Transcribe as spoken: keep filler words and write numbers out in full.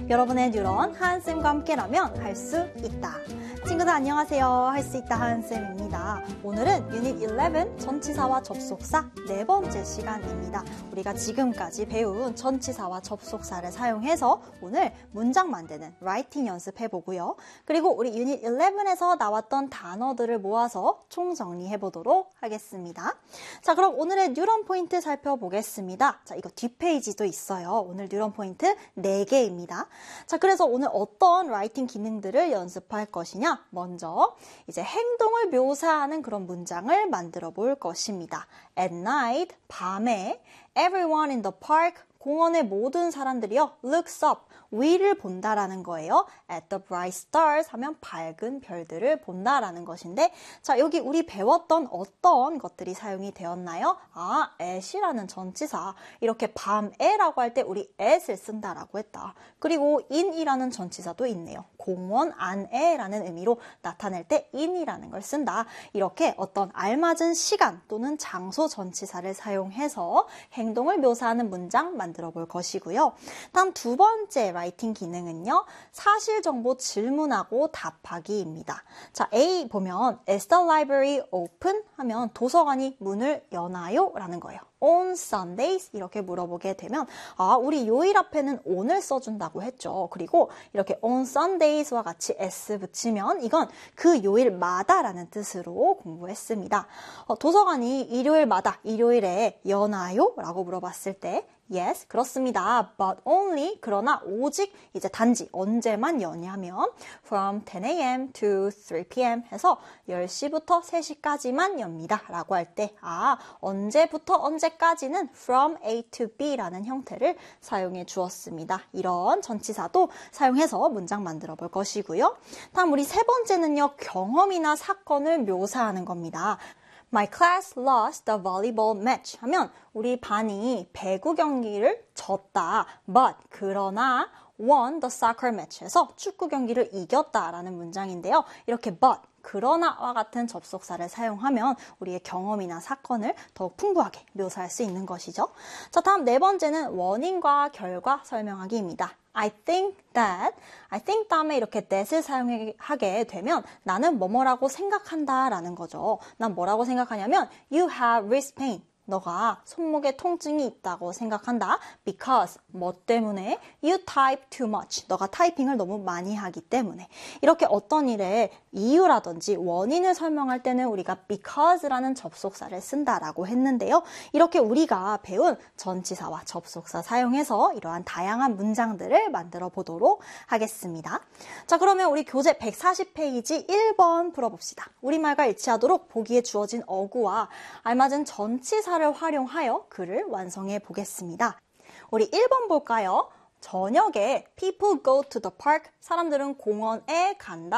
여러분의 뉴런 하은쌤과 함께라면 할 수 있다. 친구들 안녕하세요. 할 수 있다 하은쌤입니다. 오늘은 유닛 일레븐 전치사와 접속사 네 번째 시간입니다. 우리가 지금까지 배운 전치사와 접속사를 사용해서 오늘 문장 만드는 라이팅 연습해보고요. 그리고 우리 유닛 일레븐에서 나왔던 단어들을 모아서 총정리해보도록 하겠습니다. 자, 그럼 오늘의 뉴런 포인트 살펴보겠습니다. 자, 이거 뒷페이지도 있어요. 오늘 뉴런 포인트 네 개입니다. 자, 그래서 오늘 어떤 라이팅 기능들을 연습할 것이냐? 먼저 이제 행동을 묘사하는 그런 문장을 만들어 볼 것입니다. At night, 밤에 everyone in the park, 공원의 모든 사람들이요 looks up, 위를 본다라는 거예요. At the bright stars 하면 밝은 별들을 본다라는 것인데, 자, 여기 우리 배웠던 어떤 것들이 사용이 되었나요? 아, at이라는 전치사. 이렇게 밤에라고 할 때 우리 at을 쓴다라고 했다. 그리고 in이라는 전치사도 있네요. 공원 안에라는 의미로 나타낼 때 in이라는 걸 쓴다. 이렇게 어떤 알맞은 시간 또는 장소 전치사를 사용해서 행동을 묘사하는 문장 만들어 볼 것이고요. 다음 두 번째 라이팅 기능은요. 사실 정보 질문하고 답하기입니다. 자, A 보면 Is the library open? 하면 도서관이 문을 여나요? 라는 거예요. On Sundays 이렇게 물어보게 되면 아, 우리 요일 앞에는 on을 써준다고 했죠. 그리고 이렇게 on Sundays와 같이 s 붙이면 이건 그 요일마다라는 뜻으로 공부했습니다. 어, 도서관이 일요일마다 일요일에 여나요? 라고 물어봤을 때 Yes, 그렇습니다. But only, 그러나 오직 이제 단지 언제만 여냐면 from ten a.m. to three p.m. 해서 열 시부터 세 시까지만 엽니다. 라고 할 때 아, 언제부터 언제까지는 from A to B라는 형태를 사용해 주었습니다. 이런 전치사도 사용해서 문장 만들어 볼 것이고요. 다음 우리 세 번째는요. 경험이나 사건을 묘사하는 겁니다. My class lost the volleyball match 하면 우리 반이 배구 경기를 졌다. But 그러나 won the soccer match에서 축구 경기를 이겼다라는 문장인데요. 이렇게 but 그러나와 같은 접속사를 사용하면 우리의 경험이나 사건을 더욱 풍부하게 묘사할 수 있는 것이죠. 자, 다음 네 번째는 원인과 결과 설명하기입니다. I think that, I think 다음에 이렇게 that을 사용하게 되면 나는 뭐뭐라고 생각한다 라는 거죠. 난 뭐라고 생각하냐면 you have wrist pain. 너가 손목에 통증이 있다고 생각한다. Because 뭐 때문에? You type too much. 너가 타이핑을 너무 많이 하기 때문에. 이렇게 어떤 일의 이유라든지 원인을 설명할 때는 우리가 because라는 접속사를 쓴다라고 했는데요. 이렇게 우리가 배운 전치사와 접속사 사용해서 이러한 다양한 문장들을 만들어 보도록 하겠습니다. 자, 그러면 우리 교재 백사십 페이지 일 번 풀어봅시다. 우리말과 일치하도록 보기에 주어진 어구와 알맞은 전치사 를 활용하여 글을 완성해 보겠습니다. 우리 일 번 볼까요? 저녁에 people go to the park. 사람들은 공원에 간다.